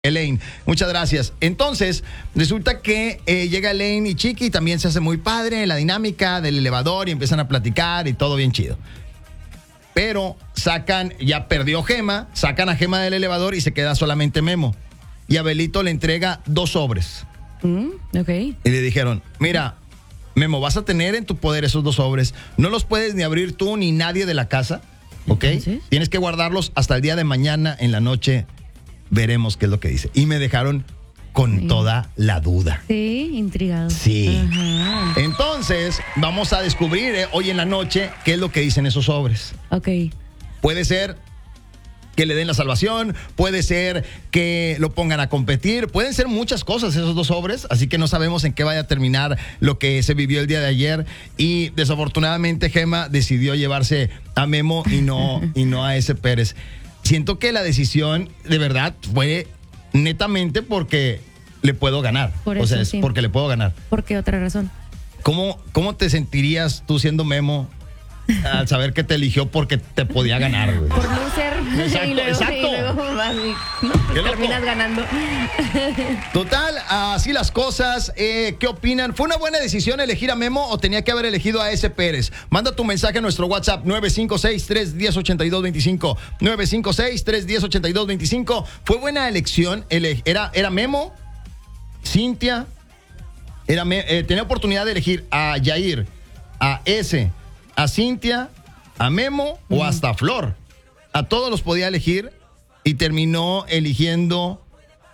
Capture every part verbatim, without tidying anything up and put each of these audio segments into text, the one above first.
Elaine, muchas gracias. Entonces, resulta que eh, llega Elaine y Chiqui, también se hace muy padre la dinámica del elevador y empiezan a platicar y todo bien chido. Pero sacan, ya perdió Gema, sacan a Gema del elevador y se queda solamente Memo. Y Abelito le entrega dos sobres. Mm, ok. Y le dijeron, mira, Memo, vas a tener en tu poder esos dos sobres. No los puedes ni abrir tú ni nadie de la casa, ¿ok? Entonces, Tienes que guardarlos hasta el día de mañana en la noche. Veremos qué es lo que dice. Y me dejaron con sí. toda la duda. Sí, intrigado. Sí. Ajá. Entonces, vamos a descubrir eh, hoy en la noche qué es lo que dicen esos sobres. Ok. Puede ser que le den la salvación, puede ser que lo pongan a competir, pueden ser muchas cosas esos dos sobres, así que no sabemos en qué vaya a terminar lo que se vivió el día de ayer y desafortunadamente Gema decidió llevarse a Memo y no, y no a ese Pérez. Siento que la decisión de verdad fue netamente porque le puedo ganar. Por o sea, eso, es sí. porque le puedo ganar. ¿Por qué otra razón? ¿Cómo, ¿Cómo te sentirías tú siendo Memo al saber que te eligió porque te podía ganar, güey? Por no ser. Exacto, y luego, exacto. Y luego vas y, no, Qué pues loco. terminas ganando. Total, así las cosas. Eh, ¿Qué opinan? ¿Fue una buena decisión elegir a Memo o tenía que haber elegido a ese Pérez? Manda tu mensaje a nuestro WhatsApp nueve cinco seis, tres uno cero, ocho dos dos cinco. nueve cinco seis, tres uno cero, ocho dos dos cinco. ¿Fue buena elección? Ele- ¿Era, era Memo? ¿Cintia? Era me- eh, tenía oportunidad de elegir a Yair, a ese, a Cintia, a Memo mm. o hasta a Flor. A todos los podía elegir y terminó eligiendo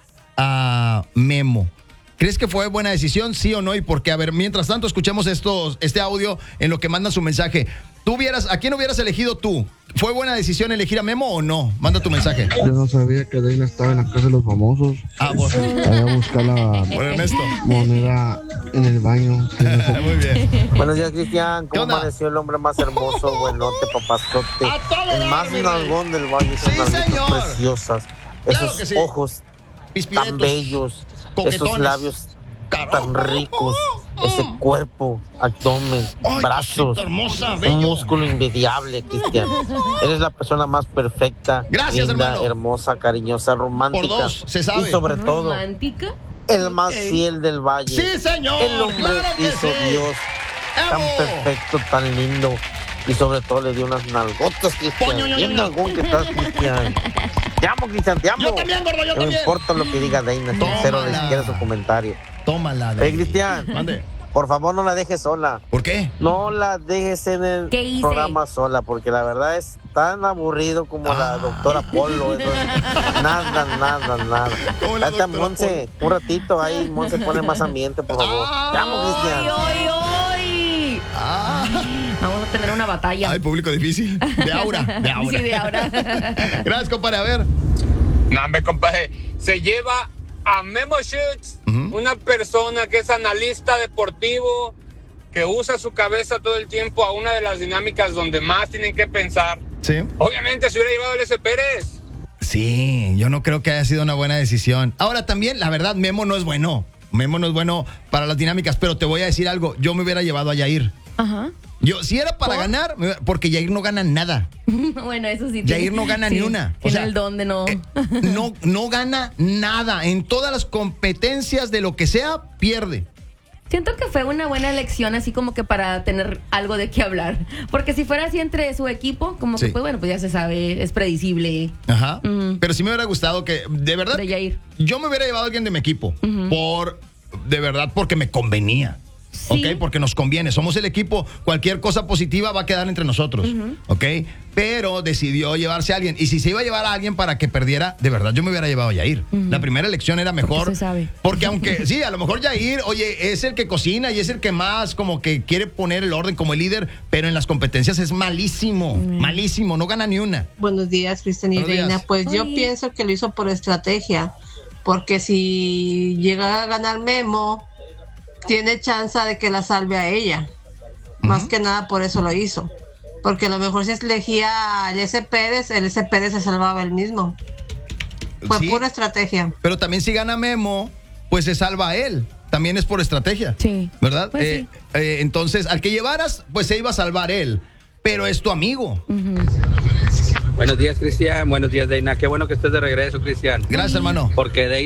a Memo. ¿Crees que fue buena decisión, sí o no? Y por qué. A ver, mientras tanto, escuchemos estos, este audio en lo que mandan su mensaje. ¿Tú hubieras, ¿A quién hubieras elegido tú? ¿Fue buena decisión elegir a Memo o no? Manda tu mensaje. Yo no sabía que Deina estaba en la casa de los famosos. Ah, bueno. Voy a buscar la Bueno, Ernesto. moneda en el baño. Muy bien. Buenos días, Cristian. ¿Qué ¿Cómo onda? amaneció el hombre más hermoso, buenote, papazote? A todo El dar, más bebé. nalgón del valle, esas Sí, nalguitas señor. preciosas. Claro Esos que sí. ojos Pispiretos, tan bellos, coquetones. esos labios Caro. tan ricos, ese cuerpo, abdomen, Ay, brazos, cosita hermosa, un bello. músculo envidiable, Cristian. Eres la persona más perfecta, Gracias, linda, hermano. hermosa, cariñosa, romántica. Por dos, se sabe. Y sobre todo, ¿Romántica? el más Ok. fiel del valle. Sí, señor. El hombre Claro que hizo sí. Dios tan ¡Evo! perfecto, tan lindo. Y sobre todo le dio unas nalgotas, Cristian. Coño, ño, Bien ño, ño. nalgón que estás, Cristian. Te amo, Cristian, te amo. Yo también, gordo, yo No me también. importa lo que diga Deina, sincero, Tómala. les quiero su comentario. Tómala. Hey, Cristian, Mande. por favor no la dejes sola. ¿Por qué? No la dejes en el ¿Qué hice? programa sola, porque la verdad es tan aburrido como Ah. la doctora Polo. Eso es nada, nada, nada. Como la Date a doctora Monse, un ratito ahí, Monse pone más ambiente, por favor. Ah. Te amo, Cristian. ¡Ay, ay, ay! Ah. Vamos a tener una batalla. Ay, público difícil. De aura, de aura. Sí, de ahora. Gracias, compadre. A ver. No, hombre, compadre, se lleva a Memo Schutz, Ujú. una persona que es analista deportivo, que usa su cabeza todo el tiempo a una de las dinámicas donde más tienen que pensar. Sí. Obviamente se hubiera llevado el S. Pérez. Sí, yo no creo que haya sido una buena decisión. Ahora también, la verdad, Memo no es bueno. Memo no es bueno para las dinámicas, pero te voy a decir algo. Yo me hubiera llevado a Yair. Ajá. Yo, si era para ¿Por? ganar, me- porque Yair no gana nada. Bueno, eso sí. Yair no gana sí, ni una. O Tiene sea, el don de no. eh, no, no gana nada. En todas las competencias de lo que sea, pierde. Siento que fue una buena elección, así como que para tener algo de qué hablar. Porque si fuera así entre su equipo, como que Sí. pues bueno, pues ya se sabe, es predecible. Ajá. Ujú. Pero sí me hubiera gustado que, de verdad, De Yair. yo me hubiera llevado a alguien de mi equipo. Ujú. Por, de verdad, porque me convenía. Sí. ¿Ok? Porque nos conviene. Somos el equipo. Cualquier cosa positiva va a quedar entre nosotros. ¿Ok? Pero decidió llevarse a alguien. Y si se iba a llevar a alguien para que perdiera, de verdad, yo me hubiera llevado a Yair. La primera elección era mejor. Porque se sabe. Porque aunque, sí, a lo mejor Yair, oye, es el que cocina y es el que más como que quiere poner el orden como el líder, pero en las competencias es malísimo. Malísimo. No gana ni una. Buenos días, Cristian y Buenos días. Reina. Pues yo Oli. pienso que lo hizo por estrategia, porque si llega a ganar Memo, tiene chance de que la salve a ella. Más que nada por eso lo hizo. Porque a lo mejor si elegía al S. Pérez, el S. Pérez se salvaba él mismo. Fue Sí, pura estrategia. pero también si gana Memo, pues se salva a él. También es por estrategia. Sí. ¿Verdad? Pues Eh, eh, entonces, al que llevaras, pues se iba a salvar él. Pero es tu amigo. Buenos días, Cristian. Buenos días, Deina. Qué bueno que estés de regreso, Cristian. Gracias, hermano. Porque Deina